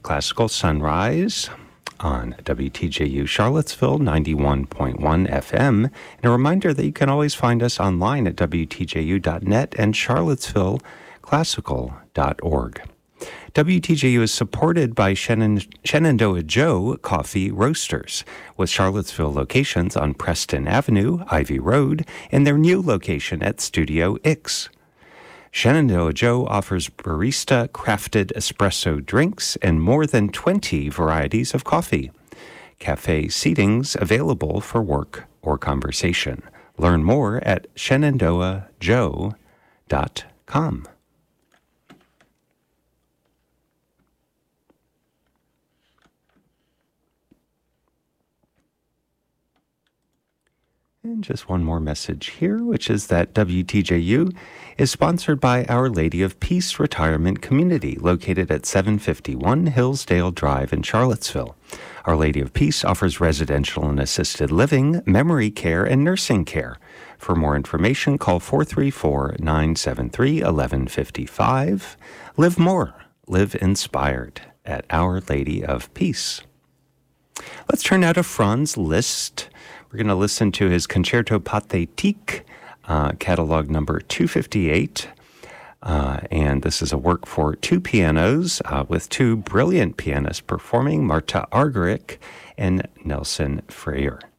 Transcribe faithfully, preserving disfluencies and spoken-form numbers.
Classical Sunrise on W T J U Charlottesville ninety-one point one F M. And a reminder that you can always find us online at W T J U dot net and Charlottesville Classical dot org. W T J U is supported by Shenan- Shenandoah Joe Coffee Roasters, with Charlottesville locations on Preston Avenue, Ivy Road, and their new location at Studio X. Shenandoah Joe offers barista-crafted espresso drinks and more than twenty varieties of coffee. Cafe seatings available for work or conversation. Learn more at shenandoah joe dot com. And just one more message here, which is that W T J U is sponsored by Our Lady of Peace Retirement Community, located at seven fifty-one Hillsdale Drive in Charlottesville. Our Lady of Peace offers residential and assisted living, memory care, and nursing care. For more information, call four three four, nine seven three, one one five five. Live more. Live inspired at Our Lady of Peace. Let's turn now to Franz Liszt. We're going to listen to his Concerto Pathétique, uh, catalog number two fifty-eight. Uh, and this is a work for two pianos uh, with two brilliant pianists performing, Marta Argerich and Nelson Freyer.